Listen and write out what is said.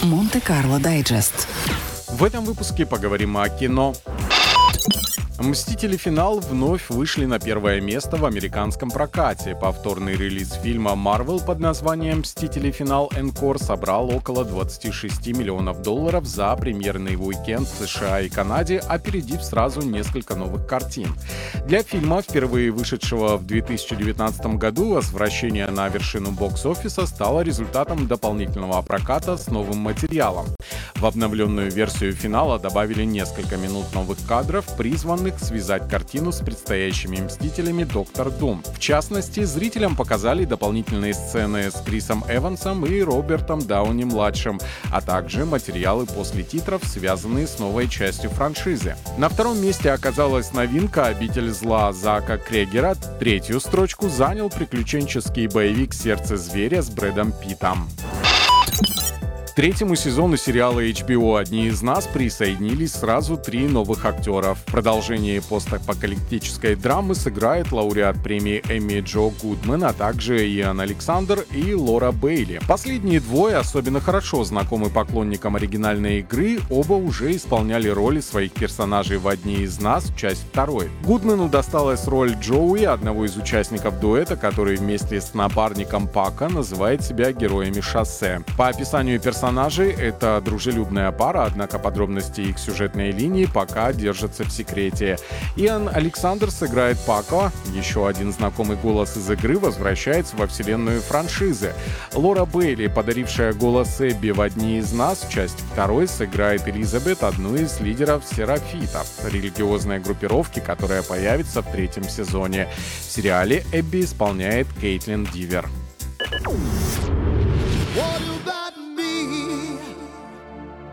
Монте-Карло Дайджест. В этом выпуске поговорим о кино. «Мстители. Финал» вновь вышли на первое место в американском прокате. Повторный релиз фильма Marvel под названием «Мстители. Финал. Энкор» собрал около $26 миллионов за премьерный уикенд в США и Канаде, опередив сразу несколько новых картин. Для фильма, впервые вышедшего в 2019 году, возвращение на вершину бокс-офиса стало результатом дополнительного проката с новым материалом. В обновленную версию финала добавили несколько минут новых кадров, призванных связать картину с предстоящими «Мстителями» Доктор Дум. В частности, зрителям показали дополнительные сцены с Крисом Эвансом и Робертом Дауни-младшим, а также материалы после титров, связанные с новой частью франшизы. На втором месте оказалась новинка «Обитель зла» Зака Крегера. Третью строчку занял приключенческий боевик «Сердце зверя» с Брэдом Питтом. К третьему сезону сериала HBO «Одни из нас» присоединились сразу 3 новых актера. В продолжении постапокалиптической драмы сыграет лауреат премии Эмми Джо Гудман, а также Иэн Александр и Лора Бейли. Последние двое особенно хорошо знакомы поклонникам оригинальной игры, оба уже исполняли роли своих персонажей в «Одни из нас», часть 2. Гудману досталась роль Джоуи, одного из участников дуэта, который вместе с напарником Пака называет себя героями «Шоссе». По описанию персонажей это дружелюбная пара, однако подробности их сюжетной линии пока держатся в секрете. Иэн Александр сыграет Пако, еще один знакомый голос из игры, возвращается во вселенную франшизы. Лора Бейли, подарившая голос Эбби в «Одни из нас», часть 2, сыграет Элизабет, одну из лидеров Серафитов, религиозной группировки, которая появится в 3-м сезоне. В сериале Эбби исполняет Кейтлин Дивер.